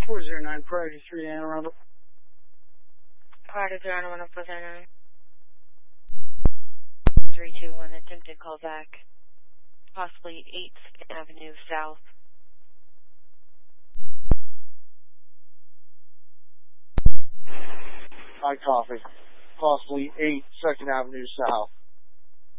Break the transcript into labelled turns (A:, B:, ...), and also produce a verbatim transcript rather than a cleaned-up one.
A: four zero nine, priority three, Anne Arundel.
B: Priority three, Anne Arundel, four zero nine. three two one, attempted call back. Possibly eighth Avenue South.
A: I copy. Possibly eight second Avenue South.